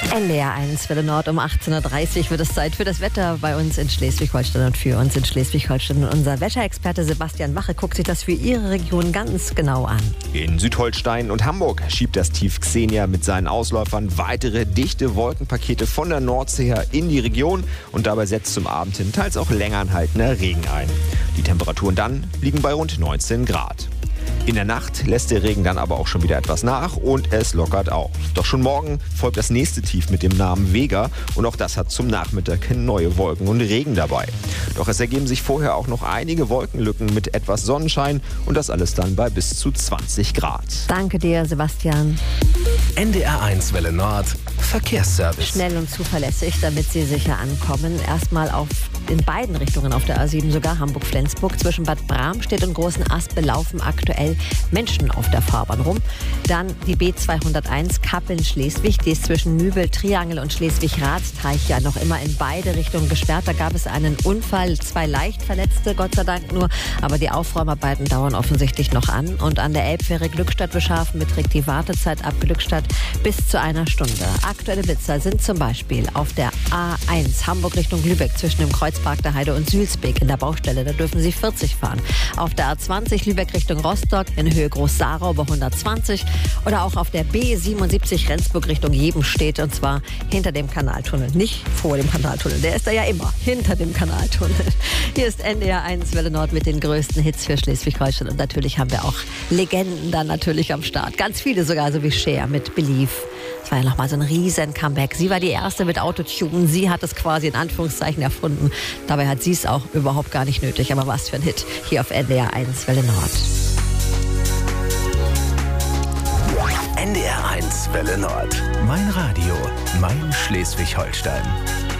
NDR 1 Welle Nord um 18.30 Uhr wird es Zeit für das Wetter bei uns in Schleswig-Holstein und für uns in Schleswig-Holstein. Unser Wetterexperte Sebastian Wache guckt sich das für Ihre Region ganz genau an. In Südholstein und Hamburg schiebt das Tief Xenia mit seinen Ausläufern weitere dichte Wolkenpakete von der Nordsee her in die Region und dabei setzt zum Abend hin teils auch länger anhaltender Regen ein. Die Temperaturen dann liegen bei rund 19 Grad. In der Nacht lässt der Regen dann aber auch schon wieder etwas nach und es lockert auf. Doch schon morgen folgt das nächste Tief mit dem Namen Vega und auch das hat zum Nachmittag neue Wolken und Regen dabei. Doch es ergeben sich vorher auch noch einige Wolkenlücken mit etwas Sonnenschein und das alles dann bei bis zu 20 Grad. Danke dir, Sebastian. NDR 1 Welle Nord Verkehrsservice. Schnell und zuverlässig, damit Sie sicher ankommen. Erstmal in beiden Richtungen auf der A7, sogar Hamburg-Flensburg. Zwischen Bad Bramstedt und Großen Aspe laufen aktuell Menschen auf der Fahrbahn rum. Dann die B201 Kappeln-Schleswig. Die ist zwischen Nübel-Triangel und Schleswig-Ratsteich ja noch immer in beide Richtungen gesperrt. Da gab es einen Unfall, 2 leicht Verletzte, Gott sei Dank nur. Aber die Aufräumarbeiten dauern offensichtlich noch an. Und an der Elbfähre Glückstadt-Bescharfen beträgt die Wartezeit ab Glückstadt bis zu 1 Stunde. Aktuelle Blitzer sind zum Beispiel auf der A1 Hamburg Richtung Lübeck zwischen dem Kreuzpark der Heide und Sülsbeek in der Baustelle. Da dürfen Sie 40 fahren. Auf der A20 Lübeck Richtung Rostock in Höhe Groß-Sarau bei 120. Oder auch auf der B77 Rendsburg Richtung Jebenstedt und zwar hinter dem Kanaltunnel. Nicht vor dem Kanaltunnel, der ist da ja immer hinter dem Kanaltunnel. Hier ist NDR 1 Welle Nord mit den größten Hits für Schleswig-Holstein. Und natürlich haben wir auch Legenden dann natürlich am Start. Ganz viele sogar, so wie Cher mit Believe. Das war ja nochmal so ein riesen Comeback. Sie war die Erste mit Autotune. Sie hat es quasi in Anführungszeichen erfunden. Dabei hat sie es auch überhaupt gar nicht nötig. Aber was für ein Hit hier auf NDR 1 Welle Nord. NDR 1 Welle Nord. Mein Radio, mein Schleswig-Holstein.